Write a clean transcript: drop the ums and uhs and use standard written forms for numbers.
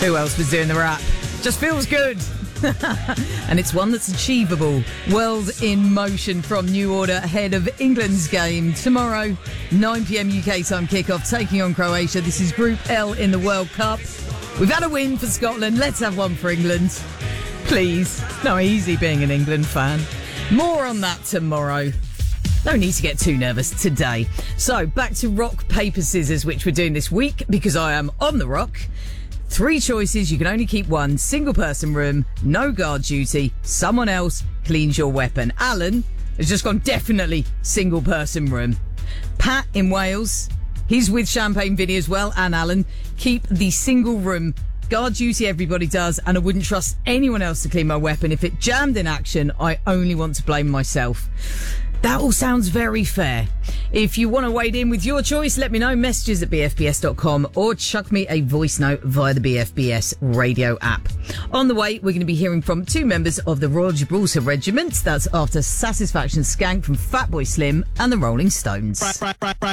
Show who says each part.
Speaker 1: Who else was doing the rap? Just feels good. And it's one that's achievable. World in motion from New Order ahead of England's game tomorrow, 9 p.m. UK time kickoff, taking on Croatia. This is Group L in the World Cup. We've had a win for Scotland. Let's have one for England. Please. No easy being an England fan. More on that tomorrow. No need to get too nervous today. So, back to rock, paper, scissors, which we're doing this week because I am on the rock. 3 choices, you can only keep one. Single person room, no guard duty, someone else cleans your weapon. Alan has just gone definitely single person room. Pat in Wales, he's with Champagne Vinny as well, and Alan, keep the single room. Guard duty everybody does, and I wouldn't trust anyone else to clean my weapon. If it jammed in action, I only want to blame myself. That all sounds very fair. If you want to wade in with your choice, let me know. Messages at bfbs.com or chuck me a voice note via the BFBS radio app. On the way, we're going to be hearing from 2 members of the Royal Gibraltar Regiment. That's after Satisfaction Skank from Fatboy Slim and the Rolling Stones.